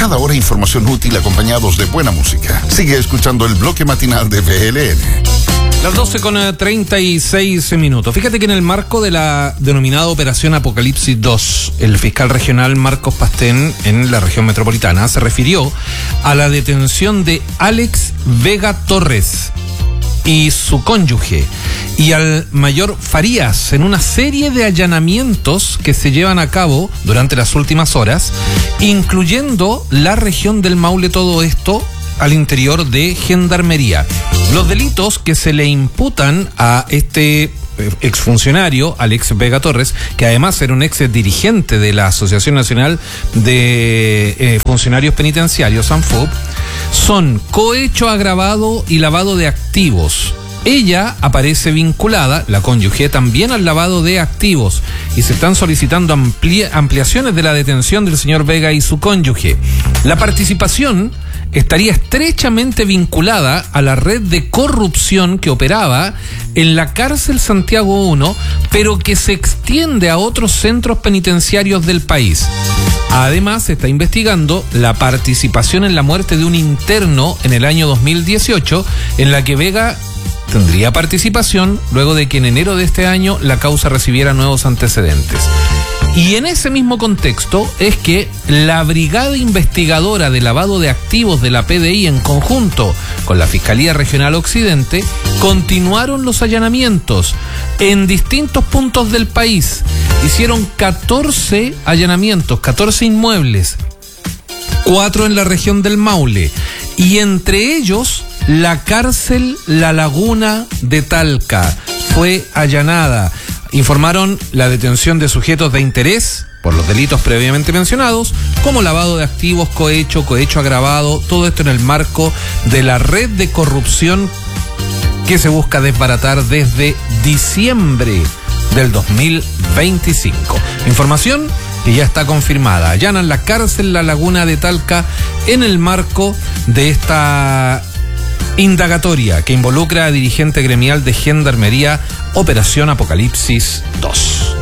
Cada hora información útil acompañados de buena música. Sigue escuchando el bloque matinal de BLN. Las 12:36. Fíjate que en el marco de la denominada Operación Apocalipsis 2, el fiscal regional Marcos Pastén, en la región metropolitana, se refirió a la detención de Alex Vega Torres y su cónyuge y al mayor Farías en una serie de allanamientos que se llevan a cabo durante las últimas horas, incluyendo la región del Maule, todo esto al interior de Gendarmería. Los delitos que se le imputan a este exfuncionario, Alex Vega Torres, que además era un ex dirigente de la Asociación Nacional de Funcionarios Penitenciarios, ANFUP, son cohecho agravado y lavado de activos. Ella aparece vinculada, la cónyuge, también al lavado de activos, y se están solicitando ampliaciones de la detención del señor Vega y su cónyuge. La participación estaría estrechamente vinculada a la red de corrupción que operaba en la cárcel Santiago I, pero que se extiende a otros centros penitenciarios del país. Además, se está investigando la participación en la muerte de un interno en el año 2018, en la que Vega tendría participación luego de que en enero de este año la causa recibiera nuevos antecedentes. Y en ese mismo contexto es que la Brigada Investigadora de Lavado de Activos de la PDI, en conjunto con la Fiscalía Regional Occidente, continuaron los allanamientos en distintos puntos del país. Hicieron 14 allanamientos, 14 inmuebles, 4 en la región del Maule, y entre ellos la cárcel La Laguna de Talca fue allanada. Informaron la detención de sujetos de interés por los delitos previamente mencionados, como lavado de activos, cohecho agravado, todo esto en el marco de la red de corrupción que se busca desbaratar desde diciembre del 2025. Información que ya está confirmada. Allanan la cárcel La Laguna de Talca en el marco de esta indagatoria que involucra a dirigente gremial de Gendarmería, Operación Apocalipsis 2.